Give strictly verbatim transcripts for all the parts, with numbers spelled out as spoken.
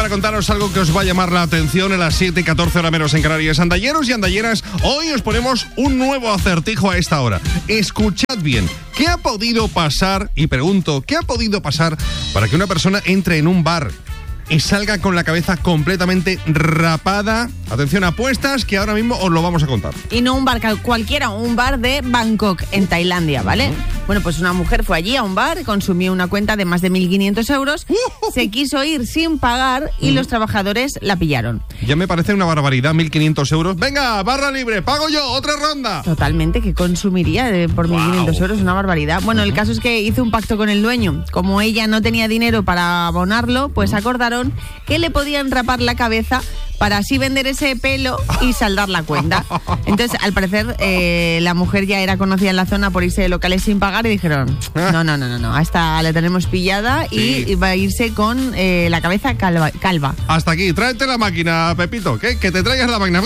Para contaros algo que os va a llamar la atención a las siete y catorce horas menos en Canarias. Andalleros y andalleras, hoy os ponemos un nuevo acertijo a esta hora. Escuchad bien, ¿qué ha podido pasar? Y pregunto, ¿qué ha podido pasar para que una persona entre en un bar y salga con la cabeza completamente rapada? Atención, apuestas que ahora mismo os lo vamos a contar. Y no un bar cualquiera, un bar de Bangkok, en Tailandia, ¿vale? Uh-huh. Bueno, pues una mujer fue allí a un bar, consumió una cuenta de más de mil quinientos euros, uh-huh. se quiso ir sin pagar y uh-huh. los trabajadores la pillaron. Ya me parece una barbaridad, mil quinientos euros. Venga, barra libre, pago yo, otra ronda. Totalmente, ¿qué consumiría de, por wow. mil quinientos euros? Una barbaridad. Bueno, uh-huh. el caso es que hizo un pacto con el dueño. Como ella no tenía dinero para abonarlo, pues uh-huh. acordaron que le podían rapar la cabeza para así vender ese pelo y saldar la cuenta. Entonces, al parecer, eh, la mujer ya era conocida en la zona por irse de locales sin pagar y dijeron, no, no, no, no, no, hasta la tenemos pillada sí. y va a irse con eh, la cabeza calva, calva. Hasta aquí, tráete la máquina, Pepito, ¿qué? Que te traigas la máquina.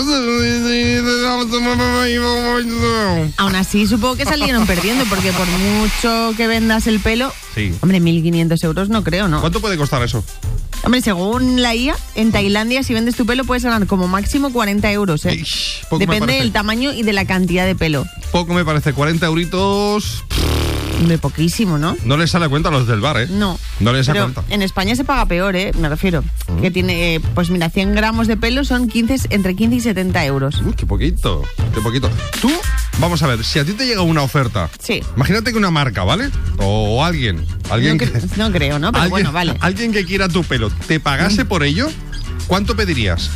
Aún así, supongo que salieron perdiendo, porque por mucho que vendas el pelo, sí. hombre, mil quinientos euros no creo, ¿no? ¿Cuánto puede costar eso? Hombre, según la I A, en Tailandia, si vendes tu pelo, puedes ganar como máximo cuarenta euros, ¿eh? Ish, Depende del tamaño y de la cantidad de pelo. Poco me parece, cuarenta euritos... De poquísimo, ¿no? No les sale a cuenta a los del bar, ¿eh? No. No les sale Pero cuenta. En España se paga peor, ¿eh? Me refiero. Uh-huh. Que tiene, eh, pues mira, cien gramos de pelo son quince, entre quince y setenta euros. Uy, qué poquito, qué poquito. Tú, vamos a ver, si a ti te llega una oferta. Sí. Imagínate que una marca, ¿vale? O alguien. alguien no, que, que, no creo, ¿no? Pero alguien, bueno, vale. Alguien que quiera tu pelo, ¿te pagase mm. por ello? ¿Cuánto pedirías?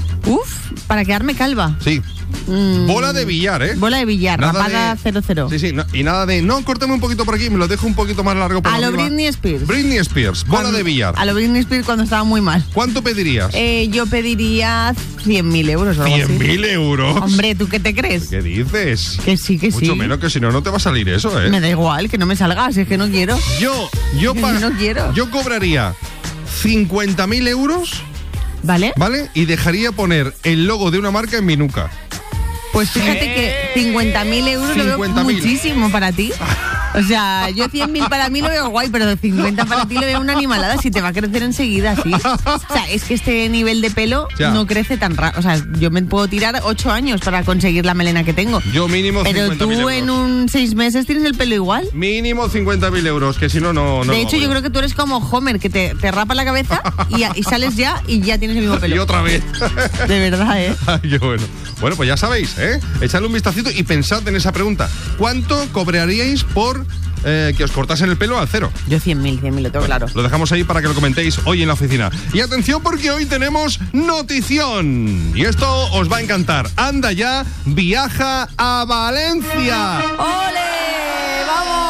Uf, para quedarme calva. Sí. Mm, bola de billar, ¿eh? Bola de billar, nada rapada cero cero. Sí, sí, no, y nada de, no, córtame un poquito por aquí, me lo dejo un poquito más largo por A lo arriba. Britney Spears. Britney Spears, bola cuando, de billar. A lo Britney Spears cuando estaba muy mal. ¿Cuánto pedirías? Eh, yo pediría cien mil euros o algo así. ¿cien mil euros? Hombre, ¿tú qué te crees? ¿Qué dices? Que sí, que Mucho sí. Mucho menos, que si no, no te va a salir eso, ¿eh? Me da igual, que no me salgas, es que no quiero. Yo, yo, pa- no quiero. yo cobraría cincuenta mil euros. ¿Vale? ¿Vale? Y dejaría poner el logo de una marca en mi nuca. Pues fíjate que cincuenta mil euros lo veo muchísimo para ti. O sea, yo cien mil para mí lo veo guay, pero cincuenta para ti lo veo una animalada. Si te va a crecer enseguida, sí. O sea, es que este nivel de pelo ya. no crece tan rápido. O sea, yo me puedo tirar ocho años para conseguir la melena que tengo. Yo mínimo cincuenta mil euros. Pero tú en un seis meses tienes el pelo igual. Mínimo cincuenta mil euros, que si no, no... De hecho, yo creo que tú eres como Homer, que te, te rapa la cabeza y, y sales ya y ya tienes el mismo pelo. Y otra vez. De verdad, ¿eh? Ay, qué bueno. Bueno, pues ya sabéis, ¿eh? Echadle un vistacito y pensad en esa pregunta. ¿Cuánto cobraríais por eh, que os cortasen el pelo al cero? Yo cien mil, cien mil, lo tengo claro. Lo dejamos ahí para que lo comentéis hoy en la oficina. Y atención, porque hoy tenemos notición. Y esto os va a encantar. Anda ya, viaja a Valencia. ¡Ole! ¡Vamos!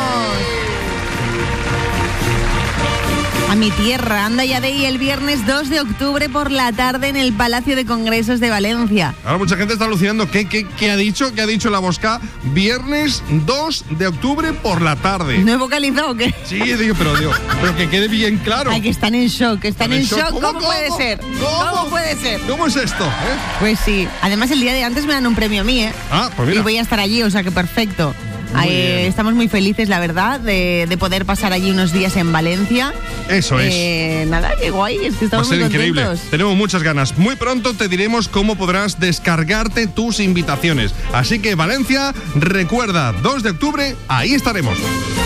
A mi tierra, Anda ya de ahí el viernes dos de octubre por la tarde en el Palacio de Congresos de Valencia. Ahora mucha gente está alucinando. ¿Qué, qué, qué ha dicho? ¿Qué ha dicho la Bosca? Viernes dos de octubre por la tarde. ¿No he vocalizado o qué? Sí, digo, pero, digo, pero que quede bien claro. Ay, que están en shock, que están, ¿Están en, en shock. ¿Cómo, ¿Cómo puede ser? ¿Cómo? ¿Cómo puede ser? ¿Cómo es esto? ¿Eh? Pues sí. Además, el día de antes me dan un premio a mí, ¿eh? Ah, pues mira. Y voy a estar allí, o sea que perfecto. Muy eh, estamos muy felices, la verdad, de, de poder pasar allí unos días en Valencia. Eso es. Eh, nada, qué guay, es que estamos muy contentos. Increíble. Tenemos muchas ganas. Muy pronto te diremos cómo podrás descargarte tus invitaciones. Así que Valencia, recuerda, dos de octubre, ahí estaremos.